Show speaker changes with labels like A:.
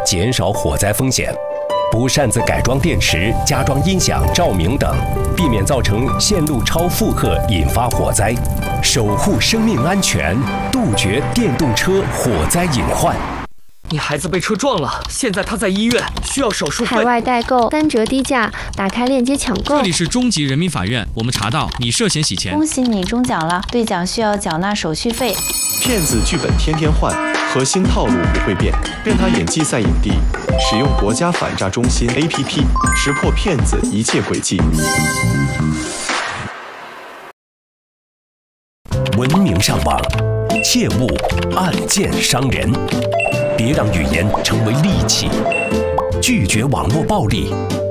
A: 减少火灾风险。不擅自改装电池、加装音响、照明等，避免造成线路超负荷引发火灾，守护生命安全，杜绝电动车火灾隐患。
B: 你孩子被车撞了，现在他在医院，需要手术费。
C: 海外代购3折低价，打开链接抢购。
D: 这里是中级人民法院，我们查到你涉嫌洗钱。
E: 恭喜你中奖了，兑奖需要缴纳手续费。
F: 骗子剧本天天换，核心套路不会变，任他演技赛影帝。使用国家反诈中心 APP， 识破骗子一切诡计。
A: 文明上网，切勿暗箭伤人。别让语言成为利器，拒绝网络暴力，